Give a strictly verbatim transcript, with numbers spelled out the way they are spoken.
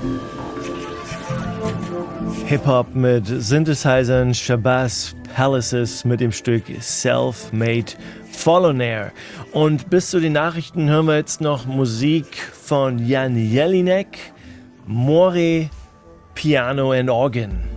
Hip-Hop mit Synthesizern, Shabazz Palaces mit dem Stück Self-Made Fallonair. Und bis zu den Nachrichten hören wir jetzt noch Musik von Jan Jelinek, More, Piano and Organ.